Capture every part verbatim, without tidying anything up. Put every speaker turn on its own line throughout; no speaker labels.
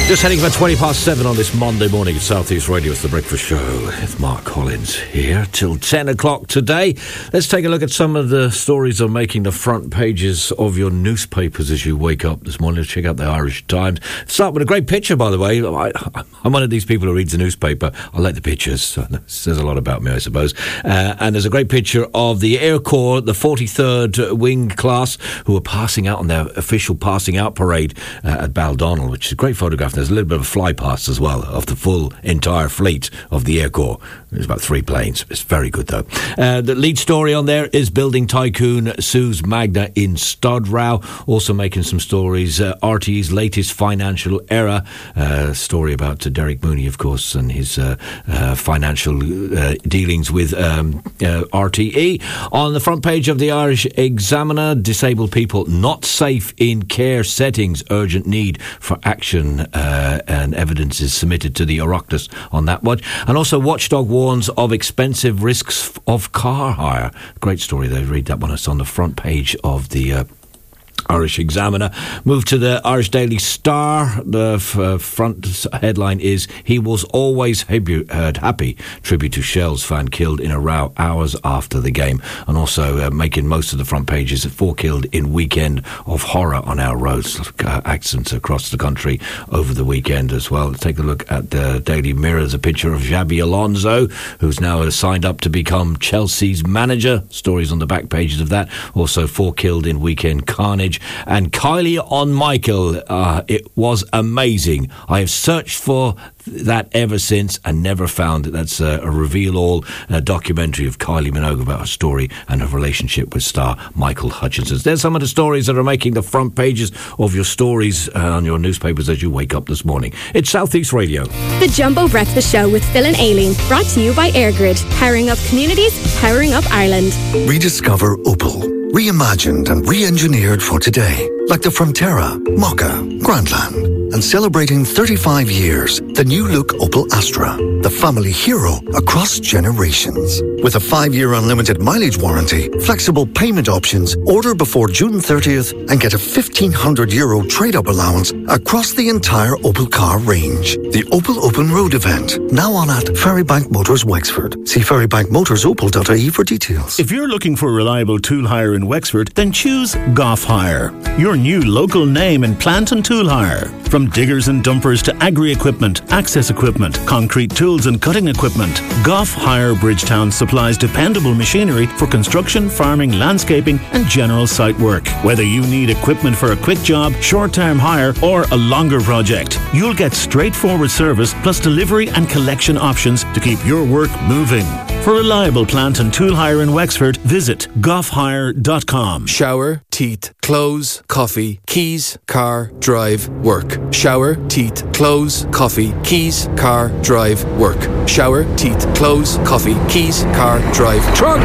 Just heading about twenty past seven on this Monday morning at South East Radio. It's The Breakfast Show. It's Mark Collins here till ten o'clock today. Let's take a look at some of the stories that are making the front pages of your newspapers as you wake up this morning. Let's check out the Irish Times. Start with a great picture, by the way. I, I'm one of these people who reads the newspaper. I like the pictures. It says a lot about me, I suppose. Uh, and there's a great picture of the Air Corps, the forty-third Wing class, who are passing out on their official passing out parade uh, at Baldonnel, which is a great photograph. There's a little bit of a fly past as well of the full entire fleet of the Air Corps. There's about three planes. It's very good, though. Uh, the lead story on there is building tycoon sues Magna in stud row. Also making some stories. Uh, R T E's latest financial error. Uh, story about uh, Derek Mooney, of course, and his uh, uh, financial uh, dealings with um, uh, R T E. On the front page of the Irish Examiner, disabled people not safe in care settings. Urgent need for action. Uh, and evidence is submitted to the Oireachtas on that one. And also Watchdog warns of expensive risks of car hire. Great story there. Read that one. It's on the front page of the uh, Irish Examiner. Move to the Irish Daily Star. The f- uh, front headline is "He was always happy, uh, happy." Tribute to Shell's fan killed in a row hours after the game. And also uh, making most of the front pages, four killed in weekend of horror on our roads. Uh, accidents across the country over the weekend as well. Take a look at the Daily Mirror. There's a picture of Xabi Alonso, who's now uh, signed up to become Chelsea's manager. Stories on the back pages of that. Also four killed in weekend carnage. And Kylie on Michael, uh, it was amazing. I have searched for that ever since and never found it. That's a, a reveal-all uh, documentary of Kylie Minogue about her story and her relationship with star Michael Hutchinson. There's some of the stories that are making the front pages of your stories uh, on your newspapers as you wake up this morning. It's South East Radio.
The Jumbo Breakfast Show with Phil and Aileen, brought to you by AirGrid. Powering up communities, powering up Ireland.
Rediscover Opel. Reimagined and re-engineered for today, like the Frontera, Mokka, Grandland, and celebrating thirty-five years, the new look Opel Astra, the family hero across generations. With a five-year unlimited mileage warranty, flexible payment options, order before June thirtieth and get a fifteen hundred euro trade-up allowance across the entire Opel car range. The Opel Open Road event, now on at Ferrybank Motors Wexford. See ferrybank motors opel dot I E for details.
If you're looking for reliable tool hire in Wexford, then choose Goff Hire, your new local name in plant and tool hire. From diggers and dumpers to agri-equipment, access equipment, concrete tools and cutting equipment, Goff Hire Bridgetown supplies dependable machinery for construction, farming, landscaping and general site work. Whether you need equipment for a quick job, short-term hire or a longer project, you'll get straightforward service plus delivery and collection options to keep your work moving. For reliable plant and tool hire in Wexford, visit goff hire dot com.
Shower, teeth, clothes, coffee, keys, car, drive, work. Shower, teeth, clothes, coffee, keys, car, drive, work. Shower, teeth, clothes, coffee, keys, car, drive, truck!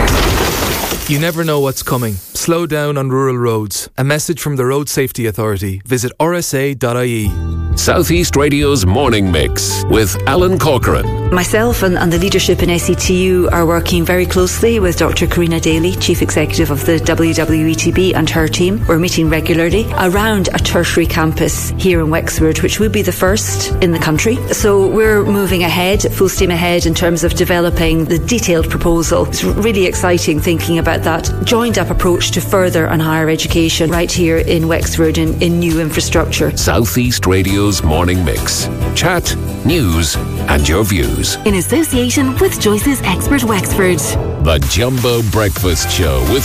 You never know what's coming. Slow down on rural roads. A message from the Road Safety Authority. Visit r s a dot I E.
South East Radio's Morning Mix with Alan Corcoran.
Myself and, and the leadership in S E T U are working very closely with Doctor Karina Daly, Chief Executive of the W W E T B, and her team. We're meeting regularly around a tertiary campus here in Wexford, which will be the first in the country. So we're moving ahead, full steam ahead in terms of developing the detailed proposal. It's really exciting thinking about that joined-up approach to further and higher education right here in Wexford in, in new infrastructure.
South East Radio's Morning Mix. Chat, news and your views.
In association with Joyce's Expert Wexford.
The Jumbo Breakfast Show with